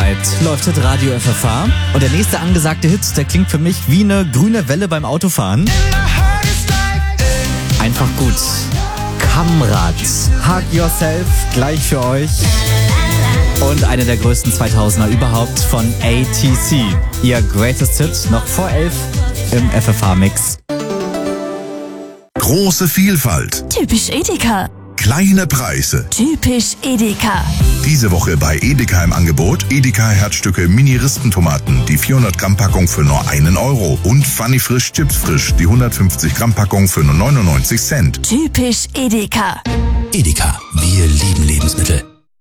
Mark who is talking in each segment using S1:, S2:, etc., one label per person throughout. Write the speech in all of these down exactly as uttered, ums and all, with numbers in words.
S1: Zeit läuft Hit Radio F F H. Und der nächste angesagte Hit, der klingt für mich wie eine grüne Welle beim Autofahren. Einfach gut. Kamrat, Hug Yourself, gleich für euch. Und eine der größten zweitausender überhaupt von A T C. Ihr Greatest Hit, noch vor elf im F F H-Mix.
S2: Große Vielfalt.
S3: Typisch Edeka.
S2: Kleine Preise.
S3: Typisch Edeka.
S2: Diese Woche bei Edeka im Angebot Edeka Herzstücke Mini-Ristentomaten, die vierhundert Gramm Packung für nur einen Euro. Und Funny Frisch Chips Frisch, die hundertfünfzig Gramm Packung für nur neunundneunzig Cent.
S3: Typisch Edeka.
S4: Edeka, wir lieben Lebensmittel.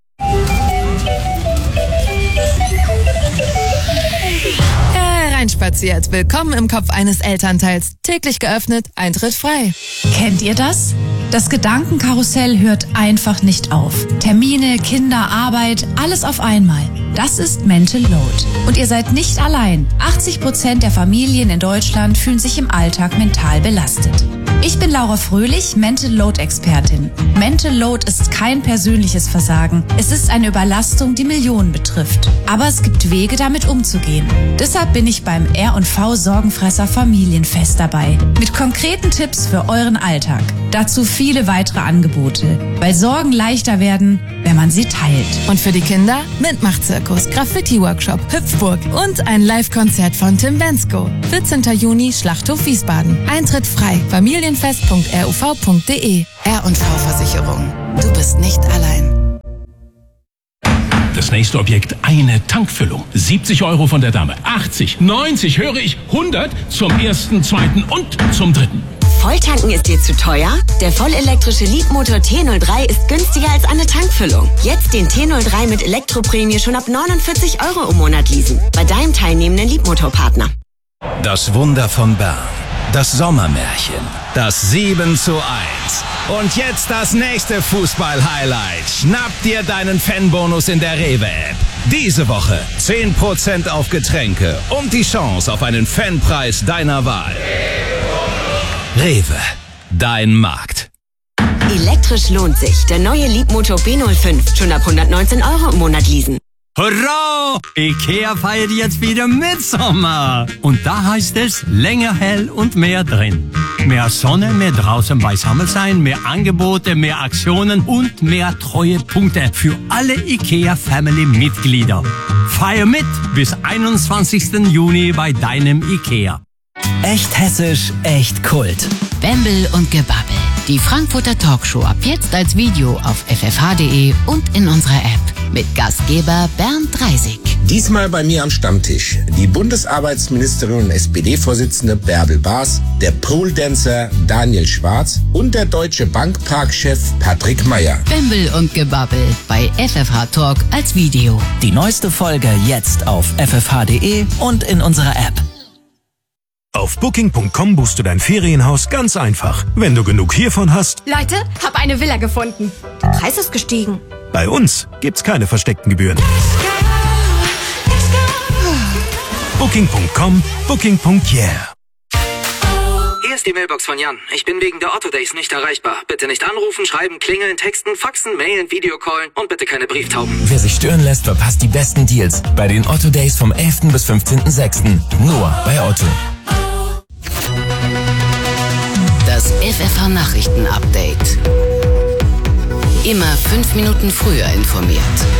S5: Reinspaziert. Willkommen im Kopf eines Elternteils. Täglich geöffnet, Eintritt frei.
S6: Kennt ihr das? Das Gedankenkarussell hört einfach nicht auf. Termine, Kinder, Arbeit, alles auf einmal. Das ist Mental Load. Und ihr seid nicht allein. achtzig Prozent der Familien in Deutschland fühlen sich im Alltag mental belastet. Ich bin Laura Fröhlich, Mental Load Expertin. Mental Load ist kein persönliches Versagen. Es ist eine Überlastung, die Millionen betrifft. Aber es gibt Wege, damit umzugehen. Deshalb bin ich beim R und V Sorgenfresser Familienfest dabei. Mit konkreten Tipps für euren Alltag. Dazu viele weitere Angebote. Weil Sorgen leichter werden, wenn man sie teilt.
S5: Und für die Kinder Mitmachzirkus, Graffiti-Workshop, Hüpfburg und ein Live-Konzert von Tim Bensko. vierzehnten Juni, Schlachthof Wiesbaden. Eintritt frei. familienfest punkt r u v punkt d e. R und V Versicherung. Du bist nicht allein.
S7: Das nächste Objekt, eine Tankfüllung. siebzig Euro von der Dame. achtzig, neunzig, höre ich, hundert zum ersten, zweiten und zum dritten.
S8: Volltanken ist dir zu teuer? Der vollelektrische Leapmotor T null drei ist günstiger als eine Tankfüllung. Jetzt den T null drei mit Elektroprämie schon ab neunundvierzig Euro im Monat leasen. Bei deinem teilnehmenden Leapmotor-Partner.
S4: Das Wunder von Bern. Das Sommermärchen. Das sieben zu eins. Und jetzt das nächste Fußball-Highlight. Schnapp dir deinen Fanbonus in der Rewe-App. Diese Woche zehn Prozent auf Getränke und die Chance auf einen Fanpreis deiner Wahl. Rewe, dein Markt.
S8: Elektrisch lohnt sich. Der neue Leapmotor B null fünf. Schon ab hundertneunzehn Euro im Monat leasen.
S9: Hurra! Ikea feiert jetzt wieder Mitsommer. Und da heißt es länger hell und mehr drin. Mehr Sonne, mehr draußen beisammen sein, mehr Angebote, mehr Aktionen und mehr treue Punkte für alle Ikea-Family-Mitglieder. Feier mit bis einundzwanzigsten Juni bei deinem Ikea.
S1: Echt hessisch, echt Kult.
S10: Bembel und Gebabbel. Die Frankfurter Talkshow ab jetzt als Video auf f f h punkt d e und in unserer App. Mit Gastgeber Bernd Dreisig.
S11: Diesmal bei mir am Stammtisch die Bundesarbeitsministerin und S P D-Vorsitzende Bärbel Baas, der Pole-Dancer Daniel Schwarz und der Deutsche Bankpark-Chef Patrick Meyer.
S10: Bembel und Gebabbel bei F F H Talk als Video.
S1: Die neueste Folge jetzt auf f f h punkt d e und in unserer App.
S12: Auf booking punkt com buchst du dein Ferienhaus ganz einfach. Wenn du genug hiervon hast...
S13: Leute, hab eine Villa gefunden. Der Preis ist gestiegen.
S12: Bei uns gibt's keine versteckten Gebühren. booking punkt com, booking punkt yeah.
S14: Hier ist die Mailbox von Jan. Ich bin wegen der Otto Days nicht erreichbar. Bitte nicht anrufen, schreiben, klingeln, texten, faxen, mailen, Videocallen und bitte keine Brieftauben.
S15: Wer sich stören lässt, verpasst die besten Deals bei den Otto Days vom elften bis fünfzehnten sechsten Nur bei Otto.
S10: Das F F H Nachrichten-Update. Immer fünf Minuten früher informiert.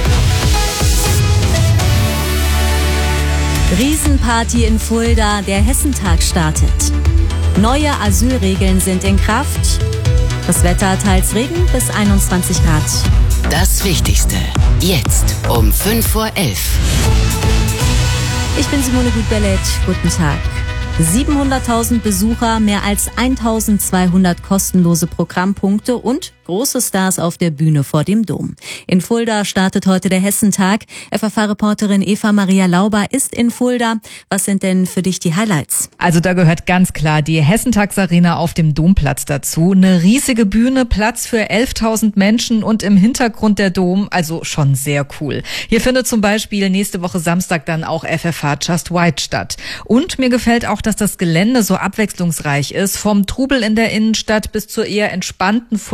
S16: Riesenparty in Fulda, der Hessentag startet. Neue Asylregeln sind in Kraft. Das Wetter teils Regen bis einundzwanzig Grad.
S10: Das Wichtigste. Jetzt um fünf vor elf.
S16: Ich bin Simone Gut-Bellet. Guten Tag. siebenhunderttausend Besucher, mehr als eintausendzweihundert kostenlose Programmpunkte und große Stars auf der Bühne vor dem Dom. In Fulda startet heute der Hessentag. F F H-Reporterin Eva Maria Lauber ist in Fulda. Was sind denn für dich die Highlights?
S17: Also da gehört ganz klar die Hessentagsarena auf dem Domplatz dazu. Eine riesige Bühne, Platz für elftausend Menschen und im Hintergrund der Dom, also schon sehr cool. Hier findet zum Beispiel nächste Woche Samstag dann auch F F H Just White statt. Und mir gefällt auch, dass das Gelände so abwechslungsreich ist, vom Trubel in der Innenstadt bis zur eher entspannten Fulda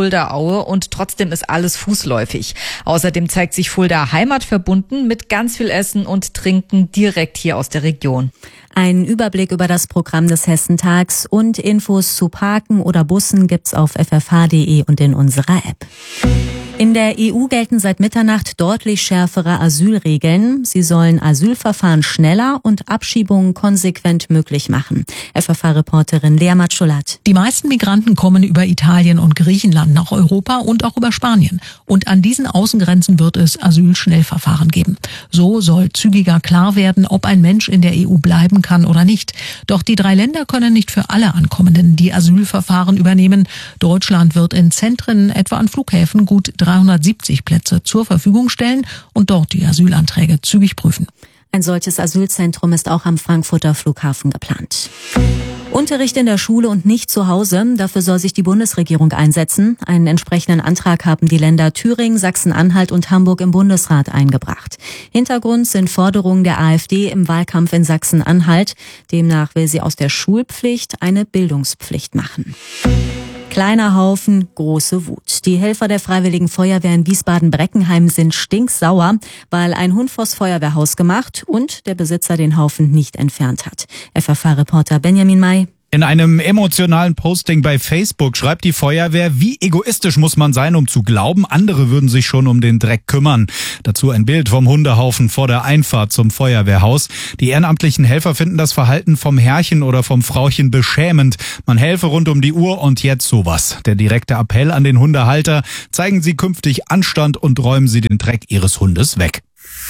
S17: Aue und trotzdem ist alles fußläufig. Außerdem zeigt sich Fulda heimatverbunden mit ganz viel Essen und Trinken direkt hier aus der Region.
S16: Ein Überblick über das Programm des Hessentags und Infos zu Parken oder Bussen gibt's auf f f h punkt d e und in unserer App. In der E U gelten seit Mitternacht deutlich schärfere Asylregeln. Sie sollen Asylverfahren schneller und Abschiebungen konsequent möglich machen. F F H-Reporterin Lea Matschulat.
S18: Die meisten Migranten kommen über Italien und Griechenland nach Europa und auch über Spanien. Und an diesen Außengrenzen wird es Asylschnellverfahren geben. So soll zügiger klar werden, ob ein Mensch in der E U bleiben kann oder nicht. Doch die drei Länder können nicht für alle Ankommenden die Asylverfahren übernehmen. Deutschland wird in Zentren, etwa an Flughäfen, gut dreihundertsiebzig Plätze zur Verfügung stellen und dort die Asylanträge zügig prüfen.
S16: Ein solches Asylzentrum ist auch am Frankfurter Flughafen geplant. Unterricht in der Schule und nicht zu Hause, dafür soll sich die Bundesregierung einsetzen. Einen entsprechenden Antrag haben die Länder Thüringen, Sachsen-Anhalt und Hamburg im Bundesrat eingebracht. Hintergrund sind Forderungen der AfD im Wahlkampf in Sachsen-Anhalt. Demnach will sie aus der Schulpflicht eine Bildungspflicht machen. Kleiner Haufen, große Wut. Die Helfer der Freiwilligen Feuerwehr in Wiesbaden-Breckenheim sind stinksauer, weil ein Hund vors Feuerwehrhaus gemacht und der Besitzer den Haufen nicht entfernt hat. F F H-Reporter Benjamin May.
S19: In einem emotionalen Posting bei Facebook schreibt die Feuerwehr, wie egoistisch muss man sein, um zu glauben, andere würden sich schon um den Dreck kümmern. Dazu ein Bild vom Hundehaufen vor der Einfahrt zum Feuerwehrhaus. Die ehrenamtlichen Helfer finden das Verhalten vom Herrchen oder vom Frauchen beschämend. Man helfe rund um die Uhr und jetzt sowas. Der direkte Appell an den Hundehalter: Zeigen Sie künftig Anstand und räumen Sie den Dreck Ihres Hundes weg.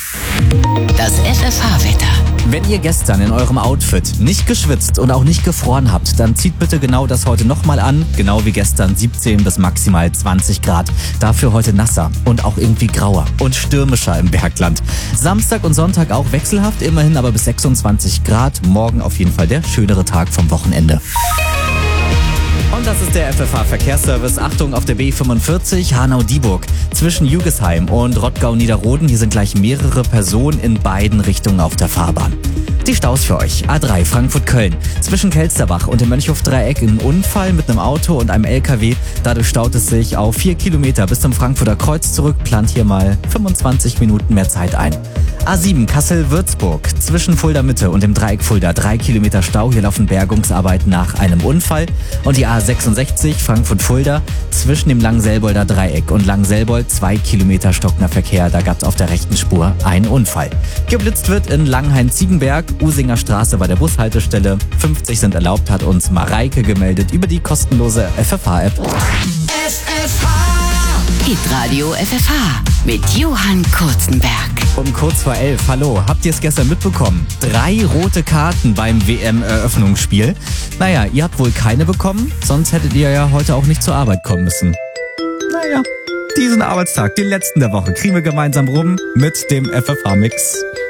S10: Das F F H-Wetter.
S1: Wenn ihr gestern in eurem Outfit nicht geschwitzt und auch nicht gefroren habt, dann zieht bitte genau das heute nochmal an. Genau wie gestern siebzehn bis maximal zwanzig Grad. Dafür heute nasser und auch irgendwie grauer und stürmischer im Bergland. Samstag und Sonntag auch wechselhaft, immerhin aber bis sechsundzwanzig Grad. Morgen auf jeden Fall der schönere Tag vom Wochenende. Und das ist der F F H-Verkehrsservice. Achtung auf der B fünfundvierzig Hanau-Dieburg. Zwischen Jügesheim und Rottgau-Niederroden. Hier sind gleich mehrere Personen in beiden Richtungen auf der Fahrbahn. Die Staus für euch. A drei Frankfurt-Köln. Zwischen Kelsterbach und dem Mönchhof-Dreieck ein Unfall mit einem Auto und einem L K W. Dadurch staut es sich auf vier Kilometer bis zum Frankfurter Kreuz zurück. Plant hier mal fünfundzwanzig Minuten mehr Zeit ein. A sieben Kassel-Würzburg. Zwischen Fulda Mitte und dem Dreieck Fulda drei Kilometer Stau. Hier laufen Bergungsarbeiten nach einem Unfall. Und die A sechsundsechzig Frankfurt-Fulda. Zwischen dem Langenselbolder Dreieck und Langenselbold zwei Kilometer stockender Verkehr. Da gab es auf der rechten Spur einen Unfall. Geblitzt wird in Langenhain-Ziegenberg. Usinger Straße bei der Bushaltestelle. fünfzig sind erlaubt, hat uns Mareike gemeldet über die kostenlose F F H-App.
S10: F F H. Hitradio F F H mit Johann Kurzenberg.
S1: Um kurz vor elf, hallo, habt ihr es gestern mitbekommen? Drei rote Karten beim W M-Eröffnungsspiel. Naja, ihr habt wohl keine bekommen, sonst hättet ihr ja heute auch nicht zur Arbeit kommen müssen. Naja, diesen Arbeitstag, den letzten der Woche, kriegen wir gemeinsam rum mit dem F F H-Mix.